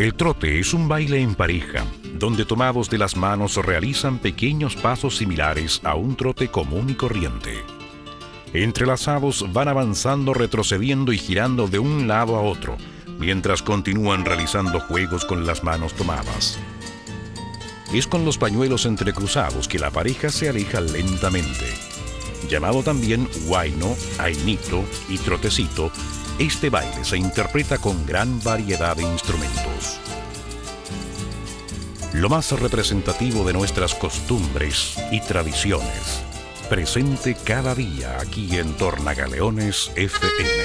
El trote es un baile en pareja, donde tomados de las manos realizan pequeños pasos similares a un trote común y corriente. Entrelazados van avanzando, retrocediendo y girando de un lado a otro, mientras continúan realizando juegos con las manos tomadas. Es con los pañuelos entrecruzados que la pareja se aleja lentamente. Llamado también huayno, ainito y trotecito, este baile se interpreta con gran variedad de instrumentos. Lo más representativo de nuestras costumbres y tradiciones, presente cada día aquí en Tornagaleones FM.